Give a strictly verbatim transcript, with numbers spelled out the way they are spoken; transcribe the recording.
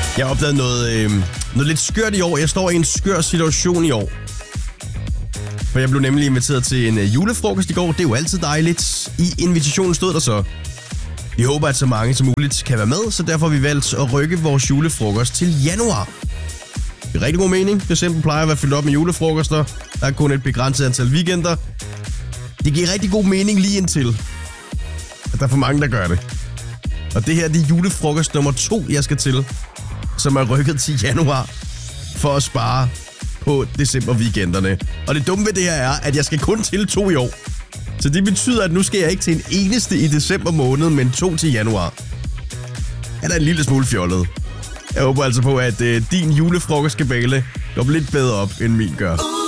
Jeg har opdaget noget, øh, noget lidt skørt i år. Jeg står i en skør situation i år. For jeg blev nemlig inviteret til en øh, julefrokost i går. Det er jo altid dejligt. I invitationen stod der så: vi håber, at så mange som muligt kan være med, så derfor har vi valgt at rykke vores julefrokost til januar. Det er rigtig god mening. December plejer at være fyldt op med julefrokoster. Der er kun et begrænset antal weekender. Det giver rigtig god mening lige indtil, at der er for mange, der gør det. Og det her det er julefrokost nummer to, jeg skal til, som er rykket til januar for at spare på december-weekenderne. Og det dumme ved det her er, at jeg skal kun til to i år. Så det betyder, at nu skal jeg ikke til en eneste i december måned, men to til januar. Er der en lille smule fjollet. Jeg håber altså på, at øh, din julefrokostkabale går lidt bedre op, end min gør.